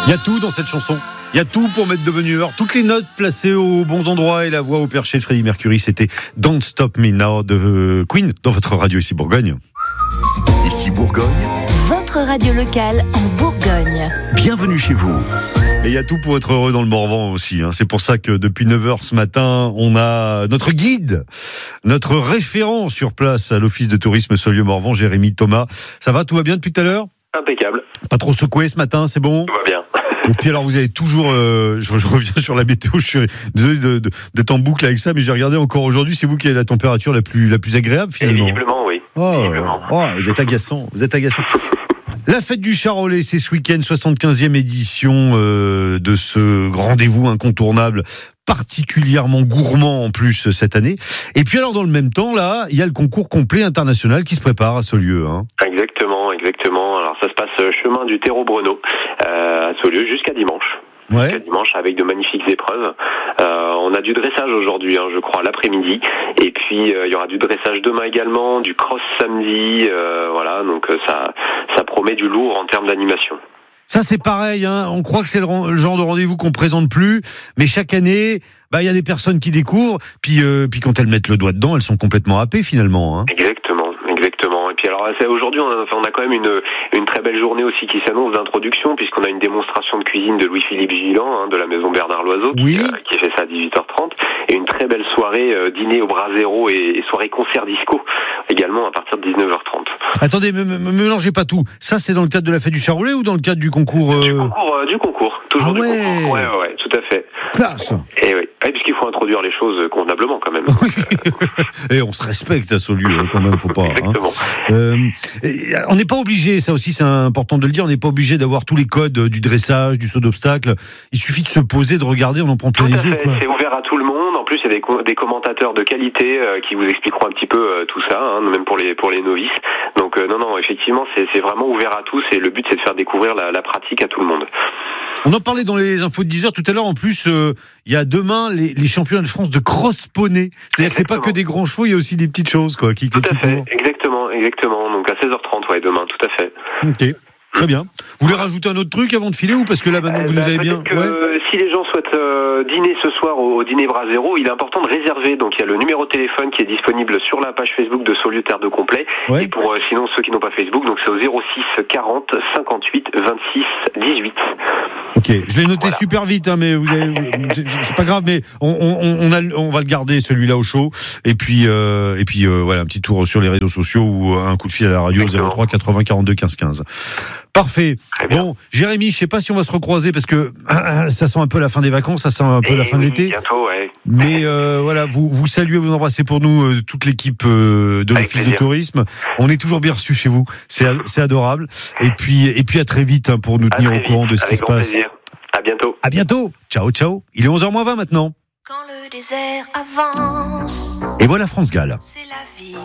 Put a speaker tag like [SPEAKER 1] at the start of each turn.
[SPEAKER 1] Il y a tout dans cette chanson. Il y a tout pour mettre de bonne humeur. Toutes les notes placées aux bons endroits et la voix au perché de Freddie Mercury. C'était Don't Stop Me Now de Queen dans votre radio ici Bourgogne.
[SPEAKER 2] Ici Bourgogne.
[SPEAKER 3] Votre radio locale en Bourgogne.
[SPEAKER 2] Bienvenue chez vous.
[SPEAKER 1] Et il y a tout pour être heureux dans le Morvan aussi. C'est pour ça que depuis 9h ce matin, on a notre guide, notre référent sur place à l'Office de tourisme Saulieu-Morvan, Jérémy Thomas. Ça va, tout va bien depuis tout à l'heure ?
[SPEAKER 4] Impeccable.
[SPEAKER 1] Pas trop secoué ce matin, c'est bon ?
[SPEAKER 4] Tout va bien.
[SPEAKER 1] Et puis alors vous avez toujours, je reviens sur la météo, je suis désolé d'être en boucle avec ça, mais j'ai regardé encore aujourd'hui, c'est vous qui avez la température la plus agréable finalement.
[SPEAKER 4] Visiblement, oui.
[SPEAKER 1] Visiblement. Vous êtes agaçant. La fête du Charolais, c'est ce week-end, 75e édition de ce rendez-vous incontournable, particulièrement gourmand en plus cette année. Et puis alors dans le même temps, là, il y a le concours complet international qui se prépare à Saulieu.
[SPEAKER 4] Exactement. Alors ça se passe chemin du Terreau-Breno à Saulieu jusqu'à dimanche.
[SPEAKER 1] Ouais.
[SPEAKER 4] Jusqu'à dimanche avec de magnifiques épreuves. On a du dressage aujourd'hui, je crois, l'après-midi. Et puis il y aura du dressage demain également, du cross samedi. Voilà, donc ça promet du lourd en termes d'animation.
[SPEAKER 1] Ça c'est pareil, on croit que c'est le genre de rendez-vous qu'on présente plus, mais chaque année, il y a des personnes qui découvrent, puis quand elles mettent le doigt dedans, elles sont complètement happées finalement.
[SPEAKER 4] Exactement. Et puis alors aujourd'hui, on a quand même une très belle journée aussi qui s'annonce d'introduction, puisqu'on a une démonstration de cuisine de Louis-Philippe Gillan, de la maison Bernard Loiseau, qui fait ça à 18h30, et une très belle soirée dîner au Brasero et soirée concert disco également à partir de 19h30.
[SPEAKER 1] Attendez, me mélangez pas tout. Ça, c'est dans le cadre de la fête du Charolais ou dans le cadre du concours
[SPEAKER 4] Du concours. Toujours du concours. Ouais, tout à fait.
[SPEAKER 1] Classe.
[SPEAKER 4] Et oui, puisqu'il faut introduire les choses convenablement quand même.
[SPEAKER 1] Et on se respecte à Saulieu quand même, faut pas.
[SPEAKER 4] Exactement.
[SPEAKER 1] On n'est pas obligé, ça aussi c'est important de le dire, on n'est pas obligé d'avoir tous les codes du dressage, du saut d'obstacle. Il suffit de se poser, de regarder, on en prend plein les yeux.
[SPEAKER 4] C'est ouvert à tout le monde. En plus, il y a des commentateurs de qualité qui vous expliqueront un petit peu tout ça, même pour les novices. Donc non, effectivement, c'est vraiment ouvert à tous et le but c'est de faire découvrir la pratique à tout le monde.
[SPEAKER 1] On en parlait dans les infos de 10h tout à l'heure. En plus, il y a demain les championnats de France de cross-poney. C'est-à-dire que c'est pas que des grands chevaux, il y a aussi des petites choses
[SPEAKER 4] Tout à fait, exactement. Donc à 16h30, demain, tout à fait.
[SPEAKER 1] Ok. Très bien. Vous voulez rajouter un autre truc avant de filer ou parce que là maintenant vous nous avez bien
[SPEAKER 4] Si les gens souhaitent dîner ce soir au dîner Brasero, il est important de réserver. Donc il y a le numéro de téléphone qui est disponible sur la page Facebook de Saulieu Terre de Complet. Ouais. Et pour sinon ceux qui n'ont pas Facebook, donc c'est au 06 40 58 26 18.
[SPEAKER 1] Ok, je l'ai noté super vite, mais c'est pas grave, mais on va le garder celui-là au chaud. Et puis voilà, un petit tour sur les réseaux sociaux ou un coup de fil à la radio. Exactement. 03 80 42 15 15. Parfait. Bon, Jérémy, je sais pas si on va se recroiser parce que ça sent un peu la fin des vacances, ça sent un peu la fin de l'été.
[SPEAKER 4] Bientôt, ouais.
[SPEAKER 1] Mais voilà, vous saluez, vous embrassez pour nous toute l'équipe de l'Office de tourisme. On est toujours bien reçus chez vous. C'est adorable. Et puis à très vite pour nous tenir au courant de ce qui se passe.
[SPEAKER 4] Plaisir. À bientôt.
[SPEAKER 1] À bientôt. Ciao. Il est 11h moins 20 maintenant.
[SPEAKER 3] Quand le désert avance.
[SPEAKER 1] Et voilà France Gall.
[SPEAKER 3] C'est la vie.